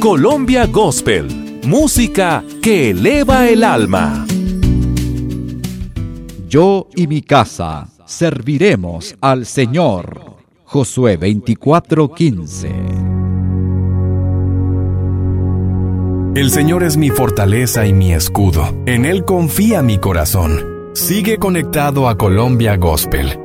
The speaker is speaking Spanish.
Colombia Gospel, música que eleva el alma. Yo y mi casa serviremos al Señor. Josué 24:15. El Señor es mi fortaleza y mi escudo. En Él confía mi corazón. Sigue conectado a Colombia Gospel